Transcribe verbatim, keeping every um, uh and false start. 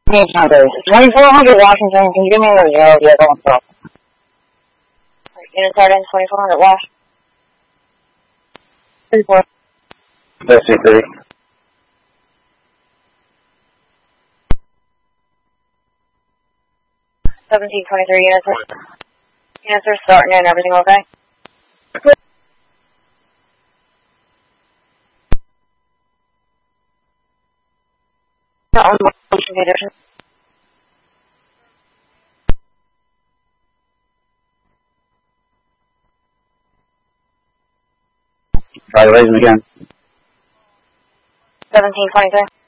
twenty-four hundred Washington, can you give me the zero vehicle and stuff? Unit Sergeant, twenty-four hundred Wash. thirty-four. That's C three. seventeen twenty-three units. Units are starting in, everything okay? On motion condition. Try to raise them again. seventeen twenty-three.